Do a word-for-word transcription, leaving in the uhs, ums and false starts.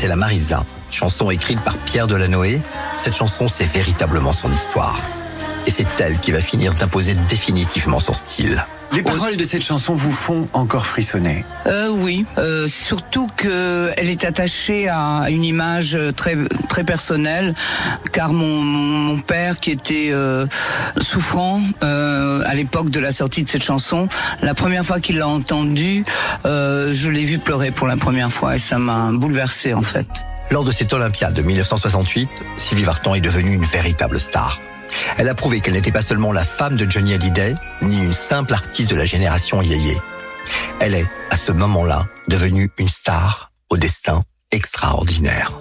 c'est la Marisa, chanson écrite par Pierre Delanoë. Cette chanson, c'est véritablement son histoire. Et c'est elle qui va finir d'imposer définitivement son style. Les paroles de cette chanson vous font encore frissonner. Euh, oui, euh, surtout que elle est attachée à une image très très personnelle, car mon mon père qui était euh, souffrant euh, à l'époque de la sortie de cette chanson, la première fois qu'il l'a entendue, euh, je l'ai vu pleurer pour la première fois et ça m'a bouleversée en fait. Lors de cette Olympiade de dix-neuf cent soixante-huit, Sylvie Vartan est devenue une véritable star. Elle a prouvé qu'elle n'était pas seulement la femme de Johnny Hallyday, ni une simple artiste de la génération yéyé. Elle est, à ce moment-là, devenue une star au destin extraordinaire.